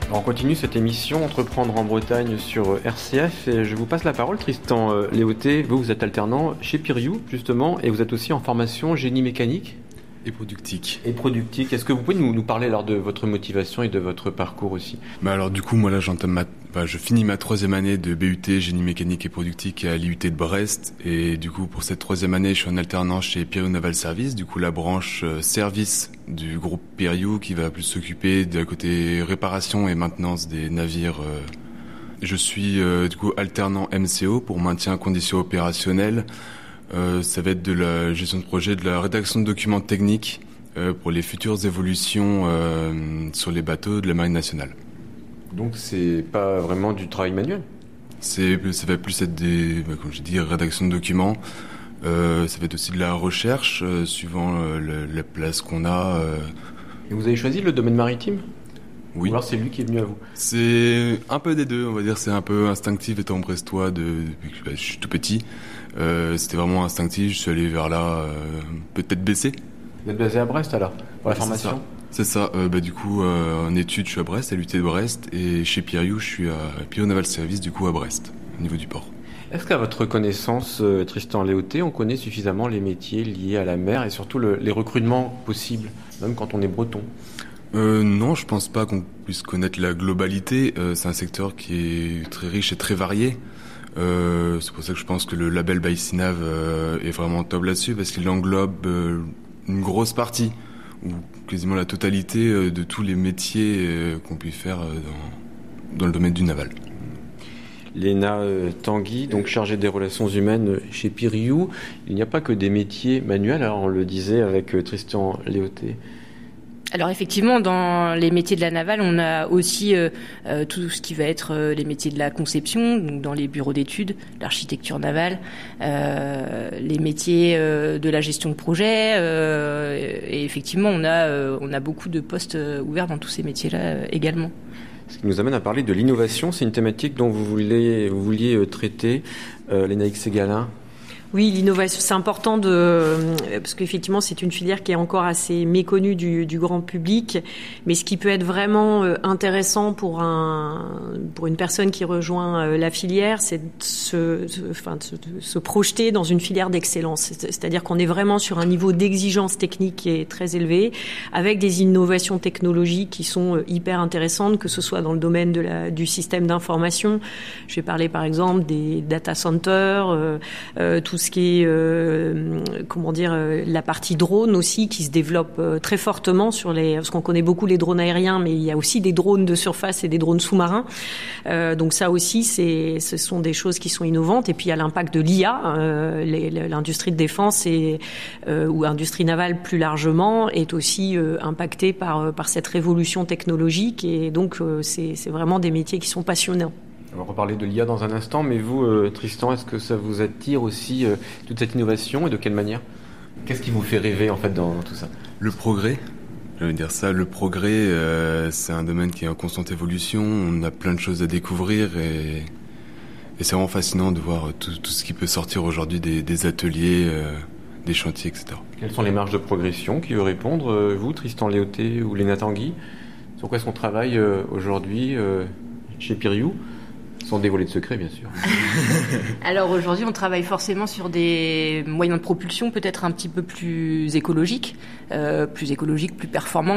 On continue cette émission Entreprendre en Bretagne sur RCF et je vous passe la parole, Tristan Léoté. Vous êtes alternant chez Piriou justement et vous êtes aussi en formation génie mécanique et productique. Est-ce que vous pouvez nous parler alors de votre motivation et de votre parcours aussi? Alors du coup moi là je finis ma 3e année de BUT génie mécanique et productique à l'IUT de Brest et du coup pour cette 3e année je suis en alternance chez Piriou Naval Service, du coup la branche service du groupe Piriou qui va plus s'occuper de la côté réparation et maintenance des navires. Je suis du coup alternant MCO pour maintien en conditions opérationnelles. Ça va être de la gestion de projet, de la rédaction de documents techniques pour les futures évolutions sur les bateaux de la Marine nationale. Donc c'est pas vraiment du travail manuel? Ça va plus être comme j'ai dit, rédaction de documents. Ça va être aussi de la recherche suivant la place qu'on a. Et vous avez choisi le domaine maritime? Oui. Ou alors c'est lui qui est venu à vous? C'est un peu des deux, on va dire. C'est un peu instinctif étant brestois depuis que je suis tout petit. C'était vraiment instinctif. Je suis allé vers là, peut-être baissé. Vous êtes basé à Brest alors pour la formation? C'est ça. Du coup, en études, je suis à Brest, à l'UT de Brest, et chez Piriou, je suis à Piriou Naval Service, du coup à Brest, au niveau du port. Est-ce qu'à votre connaissance, Tristan Léoté, on connaît suffisamment les métiers liés à la mer et surtout les recrutements possibles, même quand on est breton? Non, je pense pas qu'on puisse connaître la globalité. C'est un secteur qui est très riche et très varié. C'est pour ça que je pense que le label by CINAV est vraiment top là-dessus, parce qu'il englobe une grosse partie, ou quasiment la totalité de tous les métiers qu'on peut faire dans le domaine du naval. Léna Tanguy, donc chargée des relations humaines chez Piriou. Il n'y a pas que des métiers manuels, alors on le disait avec Tristan Léoté. Alors effectivement, dans les métiers de la navale, on a aussi tout ce qui va être les métiers de la conception, donc dans les bureaux d'études, l'architecture navale, les métiers de la gestion de projet. Et effectivement, on a beaucoup de postes ouverts dans tous ces métiers-là également. Ce qui nous amène à parler de l'innovation. C'est une thématique dont vous vouliez traiter, Lénaïque Ségalin. Oui, l'innovation, c'est important parce qu'effectivement, c'est une filière qui est encore assez méconnue du grand public. Mais ce qui peut être vraiment intéressant pour une personne qui rejoint la filière, c'est de se projeter dans une filière d'excellence. C'est-à-dire qu'on est vraiment sur un niveau d'exigence technique qui est très élevé, avec des innovations technologiques qui sont hyper intéressantes, que ce soit dans le domaine du système d'information. Je vais parler par exemple des data centers, tout ce qui est la partie drone aussi qui se développe très fortement parce qu'on connaît beaucoup les drones aériens, mais il y a aussi des drones de surface et des drones sous-marins. Donc ça aussi, ce sont des choses qui sont innovantes. Et puis il y a l'impact de l'IA, l'industrie de défense ou industrie navale plus largement est aussi impactée par cette révolution technologique. Et donc c'est vraiment des métiers qui sont passionnants. On va reparler de l'IA dans un instant, mais vous, Tristan, est-ce que ça vous attire aussi toute cette innovation et de quelle manière? Qu'est-ce qui vous fait rêver en fait dans tout ça? Le progrès, je veux dire ça, le progrès, c'est un domaine qui est en constante évolution, on a plein de choses à découvrir et c'est vraiment fascinant de voir tout ce qui peut sortir aujourd'hui des ateliers, des chantiers, etc. Quelles sont les marges de progression qui veut répondre, vous, Tristan Léoté ou Léna Tanguy? Sur quoi est-ce qu'on travaille aujourd'hui chez Piriou? Sans dévoiler de secret, bien sûr. Alors aujourd'hui, on travaille forcément sur des moyens de propulsion peut-être un petit peu plus écologiques, plus performants.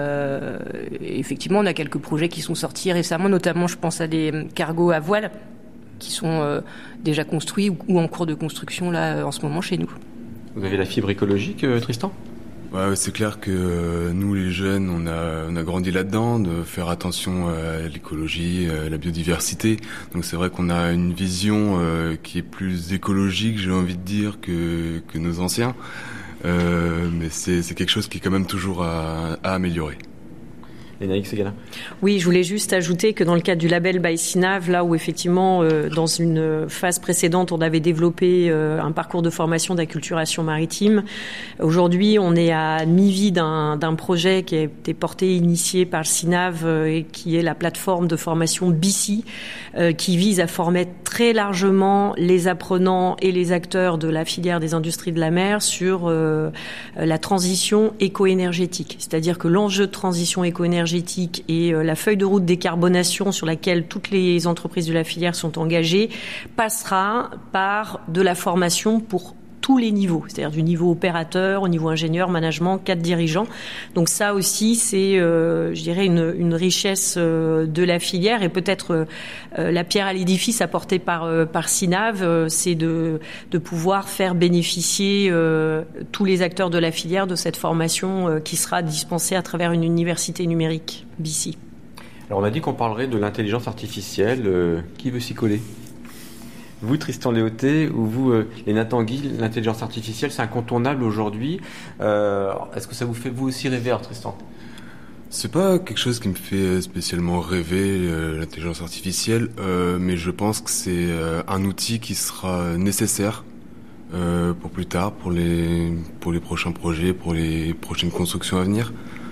Et effectivement, on a quelques projets qui sont sortis récemment, notamment je pense à des cargos à voile qui sont déjà construits ou en cours de construction là en ce moment chez nous. Vous avez la fibre écologique, Tristan? Ouais, c'est clair que nous les jeunes, on a grandi là-dedans, de faire attention à l'écologie, à la biodiversité. Donc c'est vrai qu'on a une vision qui est plus écologique, j'ai envie de dire, que nos anciens. Mais c'est quelque chose qui est quand même toujours à améliorer. Lénaïque Ségalin. Oui, je voulais juste ajouter que dans le cadre du label by CINAV, là où effectivement, dans une phase précédente, on avait développé un parcours de formation d'acculturation maritime. Aujourd'hui, on est à mi-vie d'un projet qui a été porté et initié par le CINAV et qui est la plateforme de formation BICI, qui vise à former très largement les apprenants et les acteurs de la filière des industries de la mer sur la transition éco-énergétique. C'est-à-dire que l'enjeu de transition éco-énergétique énergétique et la feuille de route décarbonation sur laquelle toutes les entreprises de la filière sont engagées passera par de la formation pour tous les niveaux, c'est-à-dire du niveau opérateur, au niveau ingénieur, management, cadre dirigeant. Donc ça aussi, c'est, je dirais, une richesse de la filière et peut-être la pierre à l'édifice apportée par SINAV, c'est de pouvoir faire bénéficier tous les acteurs de la filière de cette formation qui sera dispensée à travers une université numérique, BICI. Alors on a dit qu'on parlerait de l'intelligence artificielle. Qui veut s'y coller ? Vous, Tristan Léoté, ou vous, Léna Tanguy, l'intelligence artificielle, c'est incontournable aujourd'hui. Est-ce que ça vous fait vous aussi rêver, Tristan ? C'est pas quelque chose qui me fait spécialement rêver, l'intelligence artificielle, mais je pense que c'est un outil qui sera nécessaire pour plus tard, pour les prochains projets, pour les prochaines constructions à venir.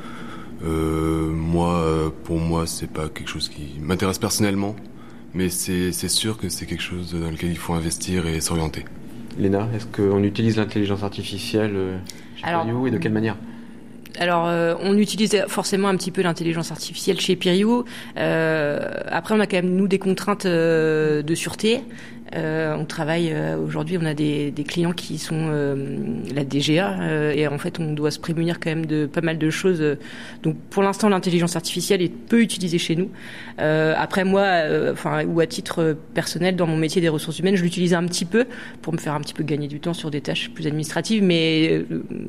Pour moi, c'est pas quelque chose qui m'intéresse personnellement. Mais c'est sûr que c'est quelque chose dans lequel il faut investir et s'orienter. Léna, est-ce qu'on utilise l'intelligence artificielle chez Piriou et de quelle manière ? Alors, on utilise forcément un petit peu l'intelligence artificielle chez Piriou. Après, on a quand même, nous, des contraintes de sûreté. On travaille aujourd'hui, on a des clients qui sont la DGA et en fait on doit se prémunir quand même de pas mal de choses. Donc pour l'instant l'intelligence artificielle est peu utilisée chez nous. Après moi, ou à titre personnel dans mon métier des ressources humaines, je l'utilise un petit peu pour me faire un petit peu gagner du temps sur des tâches plus administratives, mais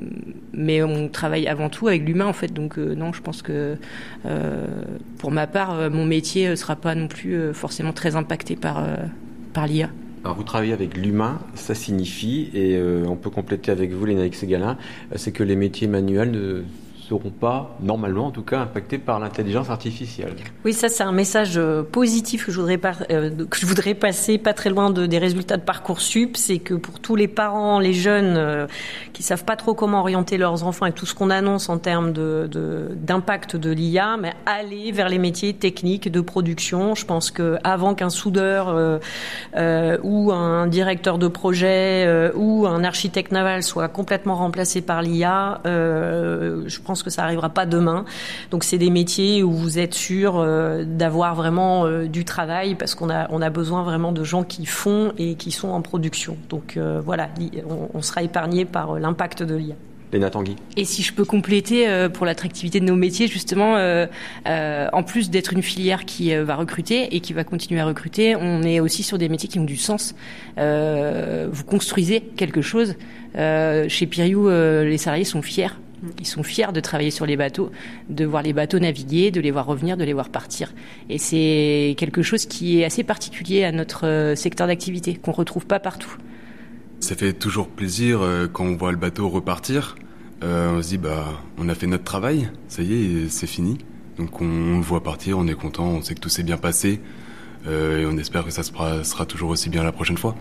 on travaille avant tout avec l'humain en fait. Donc non, je pense que pour ma part, mon métier sera pas non plus forcément très impacté par l'IA. Alors vous travaillez avec l'humain, ça signifie, et on peut compléter avec vous, Léna Ségalin, c'est que les métiers manuels ne seront pas, normalement en tout cas, impactés par l'intelligence artificielle. Oui, ça c'est un message positif que je voudrais passer pas très loin des résultats de Parcoursup, c'est que pour tous les parents, les jeunes qui savent pas trop comment orienter leurs enfants et tout ce qu'on annonce en termes d'impact de l'IA, mais aller vers les métiers techniques de production. Je pense que avant qu'un soudeur ou un directeur de projet ou un architecte naval soit complètement remplacé par l'IA, je pense que ça arrivera pas demain. Donc c'est des métiers où vous êtes sûr d'avoir vraiment du travail parce qu'on a besoin vraiment de gens qui font et qui sont en production. Donc voilà, on sera épargné par l'impact de l'IA. Léna Tanguy. Et si je peux compléter pour l'attractivité de nos métiers, justement, en plus d'être une filière qui va recruter et qui va continuer à recruter, on est aussi sur des métiers qui ont du sens. Vous construisez quelque chose. Chez Piriou, les salariés sont fiers. Ils sont fiers de travailler sur les bateaux, de voir les bateaux naviguer, de les voir revenir, de les voir partir. Et c'est quelque chose qui est assez particulier à notre secteur d'activité, qu'on ne retrouve pas partout. Ça fait toujours plaisir quand on voit le bateau repartir. On se dit, on a fait notre travail, ça y est, c'est fini. Donc on le voit partir, on est content, on sait que tout s'est bien passé. Et on espère que ça sera toujours aussi bien la prochaine fois.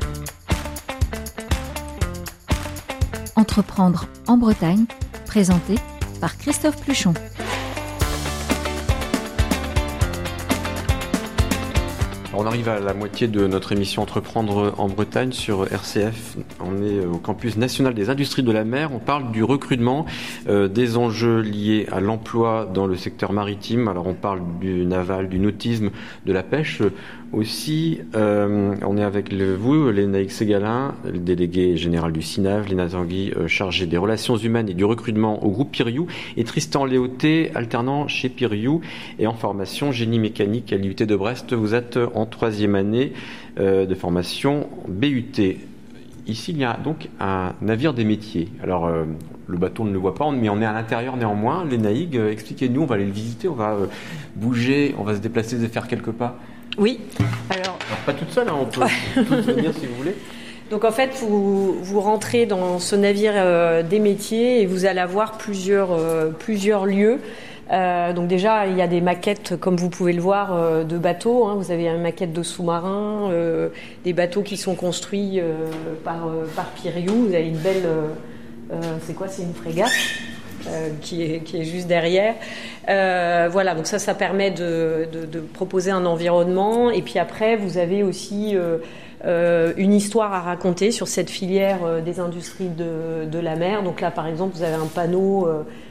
Entreprendre en Bretagne, présenté par Christophe Pluchon. On arrive à la moitié de notre émission Entreprendre en Bretagne sur RCF. On est au campus national des industries de la mer. On parle du recrutement, des enjeux liés à l'emploi dans le secteur maritime. Alors on parle du naval, du nautisme, de la pêche aussi. On est avec vous, Léna Ségalin, le délégué général du SINAV, Léna Tanguy, chargé des relations humaines et du recrutement au groupe Piriou, et Tristan Léoté, alternant chez Piriou et en formation génie mécanique à l'IUT de Brest. Vous êtes en 3e année de formation BUT. Ici, il y a donc un navire des métiers. Alors, le bateau, on ne le voit pas, mais on est à l'intérieur néanmoins. Léna, expliquez-nous, on va aller le visiter, on va bouger, on va se déplacer, faire quelques pas. Oui. Alors pas toute seule, on peut tous venir si vous voulez. Donc en fait, vous rentrez dans ce navire des métiers et vous allez avoir plusieurs lieux. Donc déjà, il y a des maquettes, comme vous pouvez le voir, de bateaux. Vous avez une maquette de sous-marins, des bateaux qui sont construits par Piriou. Vous avez une belle... c'est une frégate qui est juste derrière. Voilà, donc ça permet de proposer un environnement. Et puis après, vous avez aussi une histoire à raconter sur cette filière des industries de la mer. Donc là, par exemple, vous avez un panneau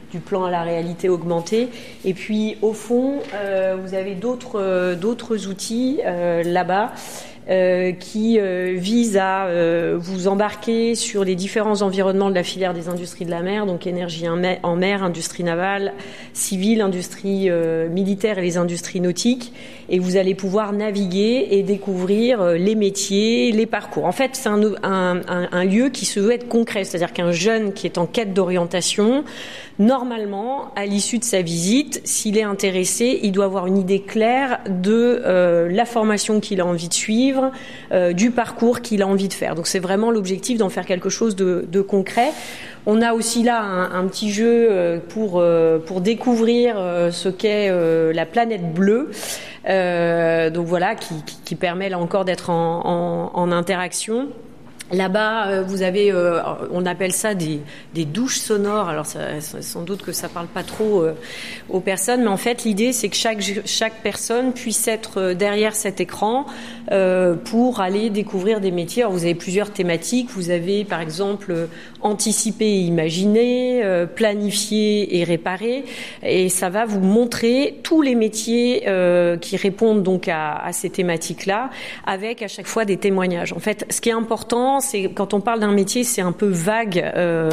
du plan à la réalité augmentée. Et puis au fond, vous avez d'autres outils là-bas. Qui vise à vous embarquer sur les différents environnements de la filière des industries de la mer, donc énergie en mer, industrie navale, civile, industrie militaire et les industries nautiques. Et vous allez pouvoir naviguer et découvrir les métiers, les parcours. En fait, c'est un lieu qui se veut être concret, c'est-à-dire qu'un jeune qui est en quête d'orientation, normalement, à l'issue de sa visite, s'il est intéressé, il doit avoir une idée claire de la formation qu'il a envie de suivre, du parcours qu'il a envie de faire. Donc c'est vraiment l'objectif d'en faire quelque chose de concret. On a aussi là un petit jeu pour découvrir ce qu'est la planète bleue. Donc voilà, qui permet là encore d'être en interaction. Là-bas, vous avez, on appelle ça des douches sonores. Alors, sans doute que ça parle pas trop aux personnes, mais en fait, l'idée, c'est que chaque personne puisse être derrière cet écran pour aller découvrir des métiers. Alors, vous avez plusieurs thématiques. Vous avez, par exemple, anticiper et imaginer, planifier et réparer, et ça va vous montrer tous les métiers qui répondent donc à ces thématiques-là, avec à chaque fois des témoignages. En fait, ce qui est important, c'est quand on parle d'un métier, c'est un peu vague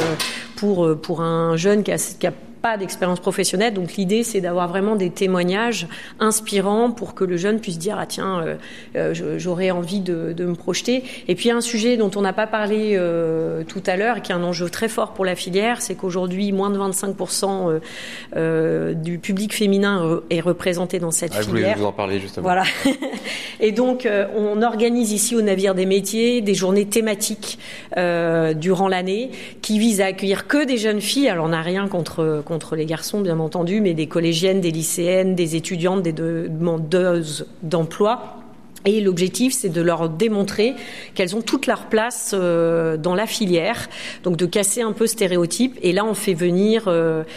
pour un jeune qui a pas d'expérience professionnelle. Donc l'idée, c'est d'avoir vraiment des témoignages inspirants pour que le jeune puisse dire j'aurais envie de me projeter. Et puis un sujet dont on n'a pas parlé tout à l'heure et qui est un enjeu très fort pour la filière, c'est qu'aujourd'hui moins de 25% du public féminin est représenté dans cette filière. Je voulais vous en parler justement. Voilà. Et donc on organise ici au Navire des Métiers des journées thématiques durant l'année qui visent à accueillir que des jeunes filles. Alors on n'a rien contre les garçons, bien entendu, mais des collégiennes, des lycéennes, des étudiantes, des demandeuses d'emploi. Et l'objectif, c'est de leur démontrer qu'elles ont toute leur place dans la filière, donc de casser un peu stéréotypes. Et là, on fait venir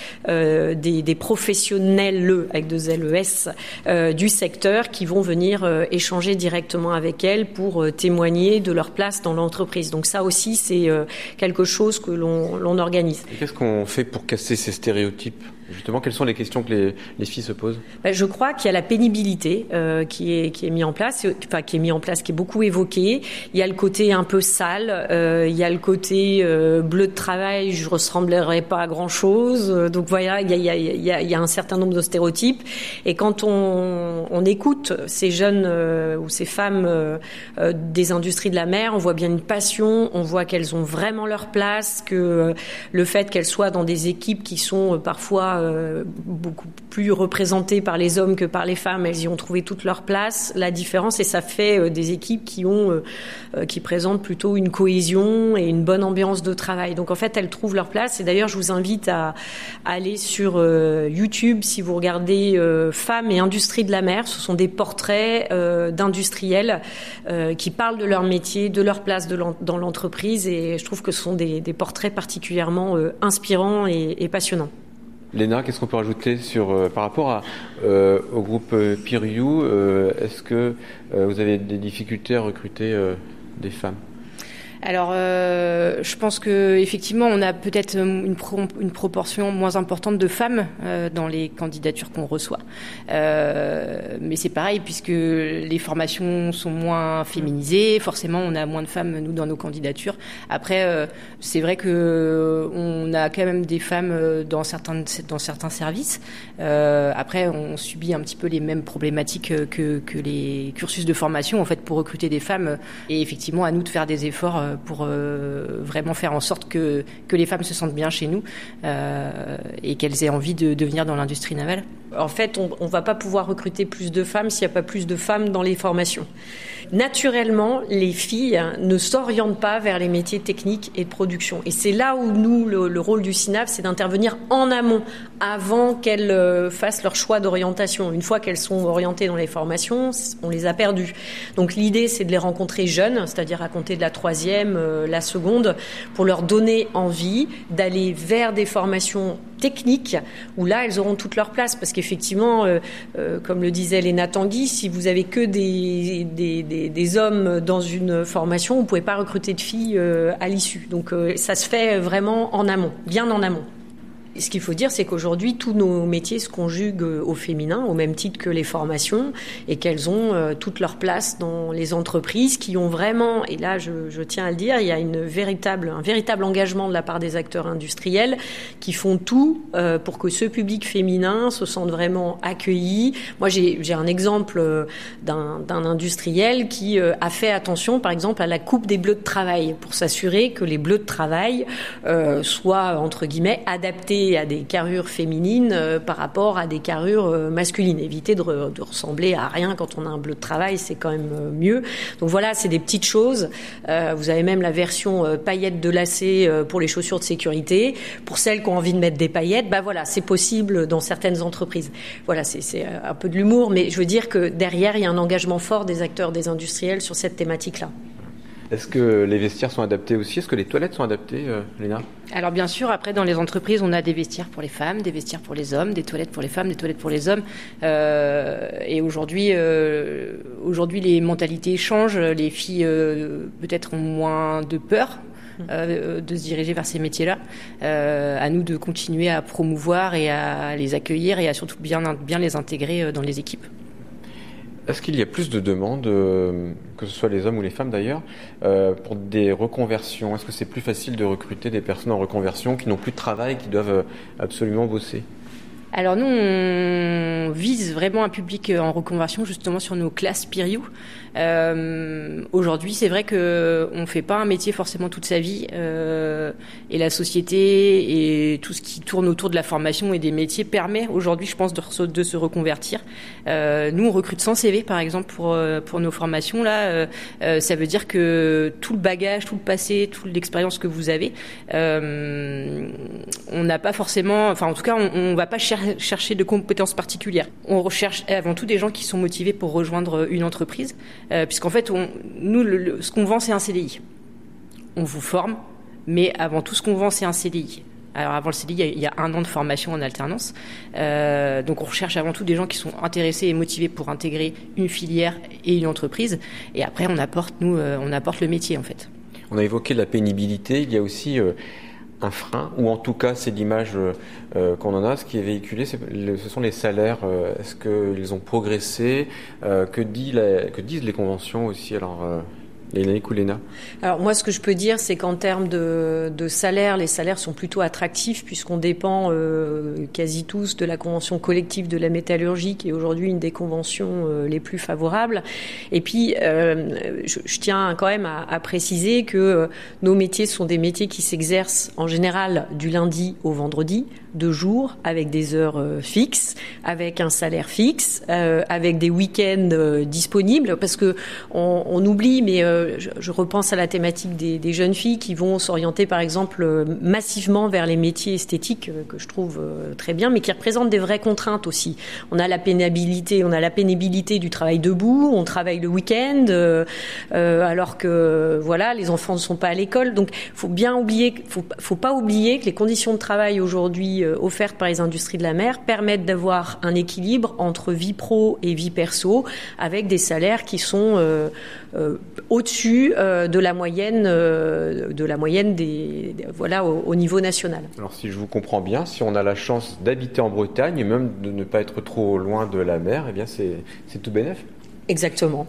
des professionnels, avec deux LES, du secteur, qui vont venir échanger directement avec elles pour témoigner de leur place dans l'entreprise. Donc ça aussi, c'est quelque chose que l'on organise. Et qu'est-ce qu'on fait pour casser ces stéréotypes ? Justement, quelles sont les questions que les filles se posent ? Je crois qu'il y a la pénibilité qui est mis en place, qui est beaucoup évoqué. Il y a le côté un peu sale, il y a le côté bleu de travail, je ressemblerai pas à grand chose. Donc voilà, il y a un certain nombre de stéréotypes. Et quand on écoute ces jeunes ou ces femmes des industries de la mer, on voit bien une passion, on voit qu'elles ont vraiment leur place, que le fait qu'elles soient dans des équipes qui sont parfois beaucoup plus représentées par les hommes que par les femmes, elles y ont trouvé toute leur place. La différence, et ça fait des équipes qui présentent plutôt une cohésion et une bonne ambiance de travail. Donc en fait, elles trouvent leur place. Et d'ailleurs, je vous invite à aller sur YouTube si vous regardez Femmes et industrie de la mer. Ce sont des portraits d'industriels qui parlent de leur métier, de leur place dans l'entreprise. Et je trouve que ce sont des portraits particulièrement inspirants et passionnants. Léna, qu'est-ce qu'on peut rajouter par rapport au groupe Peer You, est-ce que vous avez des difficultés à recruter des femmes ? Alors, je pense que effectivement, on a peut-être une proportion moins importante de femmes dans les candidatures qu'on reçoit. Mais c'est pareil, puisque les formations sont moins féminisées, forcément, on a moins de femmes nous dans nos candidatures. Après, c'est vrai que on a quand même des femmes dans certains services. Après, on subit un petit peu les mêmes problématiques que les cursus de formation en fait pour recruter des femmes. Et effectivement, à nous de faire des efforts pour vraiment faire en sorte que les femmes se sentent bien chez nous et qu'elles aient envie de venir dans l'industrie navale. En fait, on va pas pouvoir recruter plus de femmes s'il n'y a pas plus de femmes dans les formations. Naturellement, les filles ne s'orientent pas vers les métiers techniques et de production. Et c'est là où nous, le rôle du CINAV, c'est d'intervenir en amont, avant qu'elles fassent leur choix d'orientation. Une fois qu'elles sont orientées dans les formations, on les a perdues. Donc l'idée, c'est de les rencontrer jeunes, c'est-à-dire à compter de la 3e, la seconde, pour leur donner envie d'aller vers des formations techniques où là, elles auront toute leur place. Parce qu'effectivement, comme le disait Léna Tanguy, si vous avez que des hommes dans une formation, vous ne pouvez pas recruter de filles à l'issue. Donc ça se fait vraiment en amont, bien en amont. Ce qu'il faut dire, c'est qu'aujourd'hui, tous nos métiers se conjuguent au féminin, au même titre que les formations, et qu'elles ont toute leur place dans les entreprises qui ont vraiment, et là je tiens à le dire, il y a un véritable engagement de la part des acteurs industriels qui font tout pour que ce public féminin se sente vraiment accueilli. Moi, j'ai un exemple d'un industriel qui a fait attention, par exemple, à la coupe des bleus de travail pour s'assurer que les bleus de travail soient, entre guillemets, adaptés à des carrures féminines par rapport à des carrures masculines. Éviter de ressembler à rien quand on a un bleu de travail, c'est quand même mieux. Donc voilà, c'est des petites choses. Vous avez même la version paillettes de lacets pour les chaussures de sécurité. Pour celles qui ont envie de mettre des paillettes, voilà, c'est possible dans certaines entreprises. Voilà, c'est un peu de l'humour, mais je veux dire que derrière, il y a un engagement fort des acteurs, des industriels sur cette thématique-là. Est-ce que les vestiaires sont adaptés aussi ? Est-ce que les toilettes sont adaptées, Léna ? Alors bien sûr, après dans les entreprises, on a des vestiaires pour les femmes, des vestiaires pour les hommes, des toilettes pour les femmes, des toilettes pour les hommes. Et aujourd'hui, les mentalités changent. Les filles peut-être ont moins de peur de se diriger vers ces métiers-là. À nous de continuer à promouvoir et à les accueillir et à surtout bien les intégrer dans les équipes. Est-ce qu'il y a plus de demandes, que ce soit les hommes ou les femmes d'ailleurs, pour des reconversions ? Est-ce que c'est plus facile de recruter des personnes en reconversion qui n'ont plus de travail, qui doivent absolument bosser ? Alors nous, on vise vraiment un public en reconversion justement sur nos classes Piriou. Aujourd'hui, c'est vrai qu'on fait pas un métier forcément toute sa vie, et la société et tout ce qui tourne autour de la formation et des métiers permet aujourd'hui, je pense, de se reconvertir. Nous, on recrute 100 CV par exemple pour nos formations là. Ça veut dire que tout le bagage, tout le passé, toute l'expérience que vous avez, on n'a pas forcément, enfin en tout cas, on va pas chercher de compétences particulières. On recherche avant tout des gens qui sont motivés pour rejoindre une entreprise, puisqu'en fait, ce qu'on vend, c'est un CDI. On vous forme, mais avant tout, ce qu'on vend, c'est un CDI. Alors avant le CDI, il y a 1 an de formation en alternance. Donc on recherche avant tout des gens qui sont intéressés et motivés pour intégrer une filière et une entreprise. Et après, on apporte le métier en fait. On a évoqué la pénibilité. Il y a aussi un frein, ou en tout cas c'est l'image qu'on en a, ce qui est véhiculé, ce sont les salaires. Est-ce qu'ils ont progressé, que disent les conventions aussi? Alors Lénaïque ou Léna? Alors moi, ce que je peux dire, c'est qu'en termes de salaire, les salaires sont plutôt attractifs puisqu'on dépend quasi tous de la convention collective de la métallurgie, qui est aujourd'hui une des conventions les plus favorables. Et puis, je tiens quand même à préciser que nos métiers sont des métiers qui s'exercent en général du lundi au vendredi, 2 jours, avec des heures fixes, avec un salaire fixe, avec des week-ends disponibles, parce que on oublie, mais je repense à la thématique des jeunes filles qui vont s'orienter par exemple massivement vers les métiers esthétiques, que je trouve très bien, mais qui représentent des vraies contraintes aussi. On a la pénibilité du travail debout, on travaille le week-end, alors que voilà, les enfants ne sont pas à l'école. Donc faut pas oublier que les conditions de travail aujourd'hui offertes par les industries de la mer permettent d'avoir un équilibre entre vie pro et vie perso, avec des salaires qui sont au-dessus de la moyenne au niveau national. Alors si je vous comprends bien, si on a la chance d'habiter en Bretagne et même de ne pas être trop loin de la mer, eh bien c'est tout bénef. Exactement.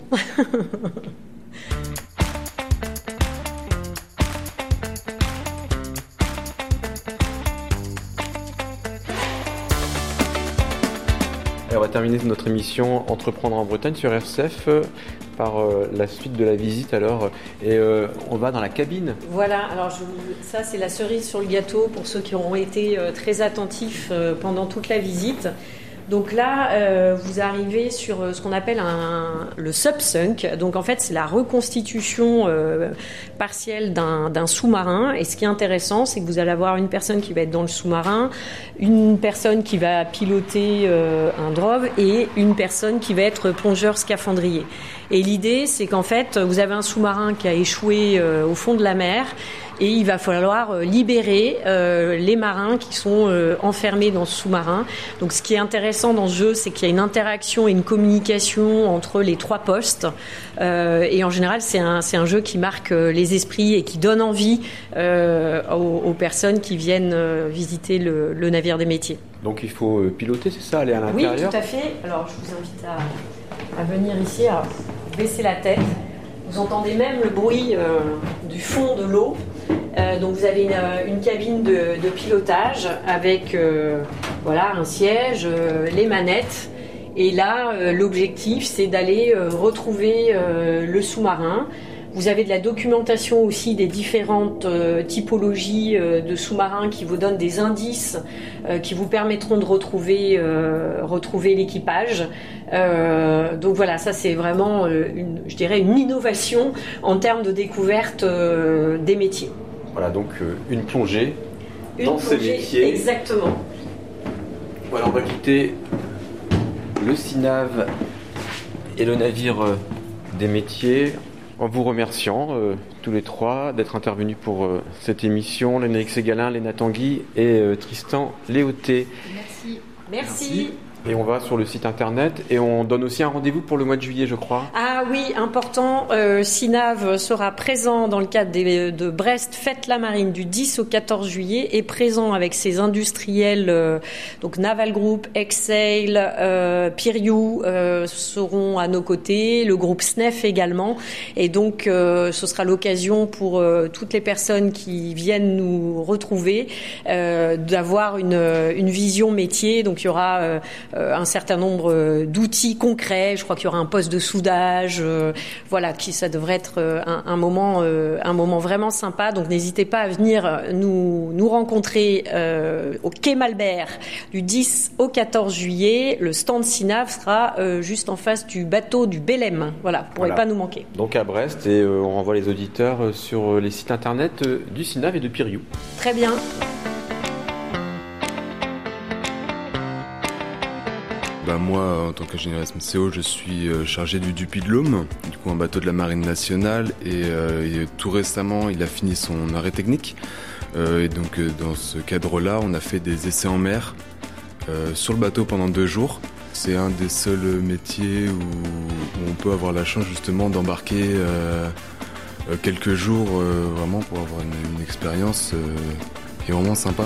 Et on va terminer notre émission Entreprendre en Bretagne sur RCF par la suite de la visite alors. Et on va dans la cabine. Voilà, alors ça c'est la cerise sur le gâteau pour ceux qui auront été très attentifs pendant toute la visite. Donc là, vous arrivez sur ce qu'on appelle le subsunk. Donc en fait, c'est la reconstitution partielle d'un sous-marin. Et ce qui est intéressant, c'est que vous allez avoir une personne qui va être dans le sous-marin, une personne qui va piloter un drove et une personne qui va être plongeur scaphandrier. Et l'idée, c'est qu'en fait, vous avez un sous-marin qui a échoué au fond de la mer. et il va falloir libérer les marins qui sont enfermés dans ce sous-marin. Donc ce qui est intéressant dans ce jeu, c'est qu'il y a une interaction et une communication entre les 3 postes, et en général c'est un jeu qui marque les esprits et qui donne envie aux personnes qui viennent visiter le navire des métiers. Donc il faut piloter, c'est ça, aller à l'intérieur? Oui, tout à fait. Alors je vous invite à venir ici, à baisser la tête. Vous entendez même le bruit du fond de l'eau. Donc vous avez une cabine de pilotage avec un siège, les manettes. Et là, l'objectif, c'est d'aller retrouver le sous-marin. Vous avez de la documentation aussi des différentes typologies de sous-marins qui vous donnent des indices qui vous permettront de retrouver l'équipage. Donc voilà, ça c'est vraiment une innovation en termes de découverte des métiers. Voilà, donc une plongée dans ces métiers. Exactement. Voilà, on va quitter le CINAV et le navire des métiers en vous remerciant tous les 3 d'être intervenus pour cette émission. Lénaïque Ségalin, Léna Tanguy et Tristan Léoté. Merci. Et on va sur le site internet et on donne aussi un rendez-vous pour le mois de juillet, je crois. Ah oui, important. CINAV sera présent dans le cadre de Brest Fête la Marine du 10 au 14 juillet et présent avec ses industriels, donc Naval Group, Exsail, Piriou seront à nos côtés, le groupe SNEF également. Et donc ce sera l'occasion pour toutes les personnes qui viennent nous retrouver d'avoir une vision métier. Donc il y aura un certain nombre d'outils concrets. Je crois qu'il y aura un poste de soudage, ça devrait être un moment vraiment sympa. Donc n'hésitez pas à venir nous rencontrer au quai Malbert du 10 au 14 juillet. Le stand CINAV sera juste en face du bateau du Belém. Voilà, vous ne pourrez pas nous manquer. Donc à Brest, et on renvoie les auditeurs sur les sites internet du CINAV et de Piriou. Très bien. Moi, en tant qu'ingénieur SMCO, je suis chargé du Puy de Dôme, du coup un bateau de la Marine nationale, et tout récemment, il a fini son arrêt technique. Et donc, dans ce cadre-là, on a fait des essais en mer sur le bateau pendant 2 jours. C'est un des seuls métiers où on peut avoir la chance justement d'embarquer quelques jours vraiment pour avoir une expérience qui est vraiment sympa.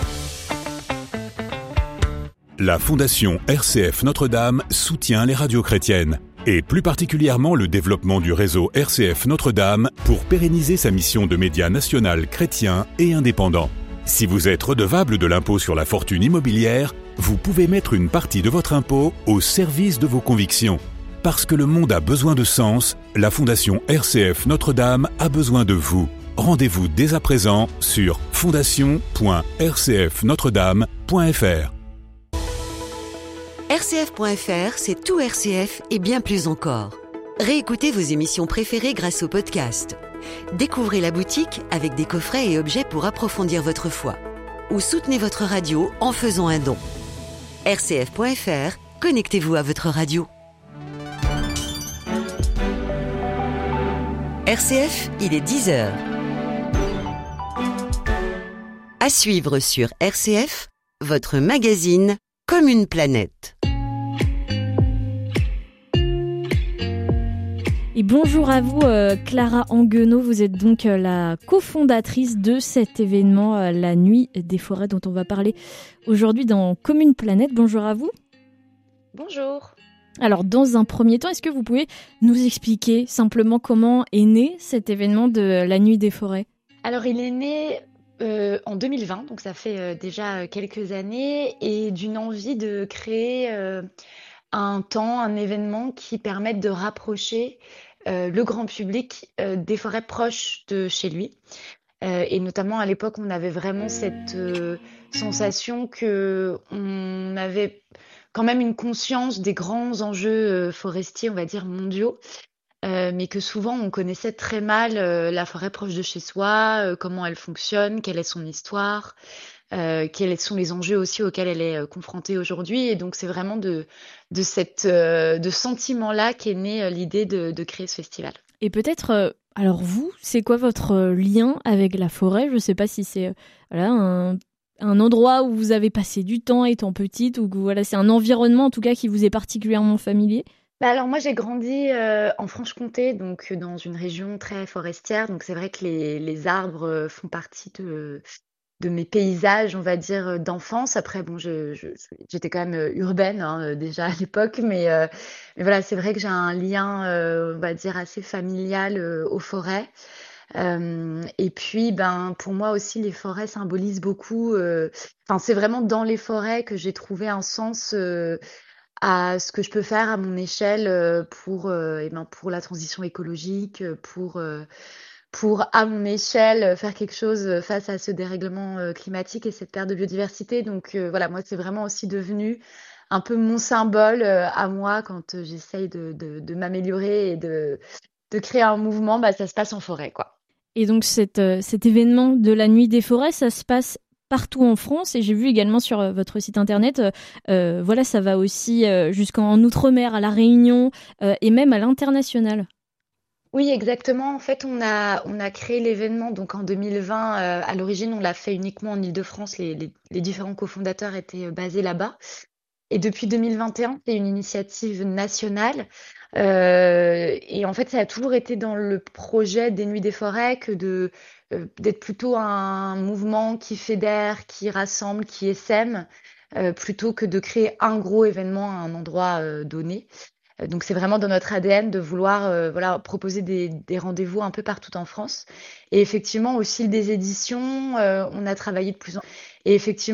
La Fondation RCF Notre-Dame soutient les radios chrétiennes, et plus particulièrement le développement du réseau RCF Notre-Dame pour pérenniser sa mission de média national chrétien et indépendant. Si vous êtes redevable de l'impôt sur la fortune immobilière, vous pouvez mettre une partie de votre impôt au service de vos convictions. Parce que le monde a besoin de sens, la Fondation RCF Notre-Dame a besoin de vous. Rendez-vous dès à présent sur fondation.rcfnotredame.fr. RCF.fr, c'est tout RCF et bien plus encore. Réécoutez vos émissions préférées grâce au podcast. Découvrez la boutique avec des coffrets et objets pour approfondir votre foi. Ou soutenez votre radio en faisant un don. RCF.fr, connectez-vous à votre radio. RCF, il est 10h. À suivre sur RCF, votre magazine comme une planète. Et bonjour à vous, Clara Anguenot. Vous êtes donc la cofondatrice de cet événement, la Nuit des Forêts, dont on va parler aujourd'hui dans Comme une planète. Bonjour à vous. Bonjour. Alors, dans un premier temps, est-ce que vous pouvez nous expliquer simplement comment est né cet événement de la Nuit des Forêts ? Alors, il est né en 2020, donc ça fait déjà quelques années, et d'une envie de créer un événement qui permette de rapprocher le grand public des forêts proches de chez lui. Et notamment à l'époque, on avait vraiment cette sensation qu'on avait quand même une conscience des grands enjeux forestiers, on va dire mondiaux, mais que souvent on connaissait très mal la forêt proche de chez soi, comment elle fonctionne, quelle est son histoire, quels sont les enjeux aussi auxquels elle est confrontée aujourd'hui. Et donc c'est vraiment de ce sentiment-là qu'est née l'idée de créer ce festival. Et peut-être Alors vous, c'est quoi votre lien avec la forêt? Je ne sais pas si c'est un endroit où vous avez passé du temps étant petite ou que voilà, c'est un environnement en tout cas qui vous est particulièrement familier. Alors moi j'ai grandi en Franche-Comté, donc dans une région très forestière. Donc c'est vrai que les arbres font partie de mes paysages, on va dire, d'enfance. Après, bon, j'étais quand même urbaine hein, déjà à l'époque, mais voilà, c'est vrai que j'ai un lien, on va dire, assez familial aux forêts. Et puis, ben, pour moi aussi, les forêts symbolisent beaucoup. Enfin, c'est vraiment dans les forêts que j'ai trouvé un sens à ce que je peux faire à mon échelle pour la transition écologique, pour, à mon échelle, faire quelque chose face à ce dérèglement climatique et cette perte de biodiversité. Donc voilà, moi, c'est vraiment aussi devenu un peu mon symbole à moi quand j'essaye de m'améliorer et de créer un mouvement, bah, ça se passe en forêt, quoi. Et donc cet événement de la Nuit des forêts, ça se passe partout en France et j'ai vu également sur votre site internet, voilà, ça va aussi jusqu'en Outre-mer, à La Réunion et même à l'international. Oui, exactement. En fait, on a créé l'événement donc en 2020. À l'origine, on l'a fait uniquement en Île-de-France. Les différents cofondateurs étaient basés là-bas. Et depuis 2021, c'est une initiative nationale. Et en fait, ça a toujours été dans le projet des Nuits des Forêts que d'être plutôt un mouvement qui fédère, qui rassemble, qui essaime, plutôt que de créer un gros événement à un endroit donné. Donc c'est vraiment dans notre ADN de vouloir voilà, proposer des rendez-vous un peu partout en France. Et effectivement, au fil des éditions, on a travaillé de plus en plus. Et effectivement,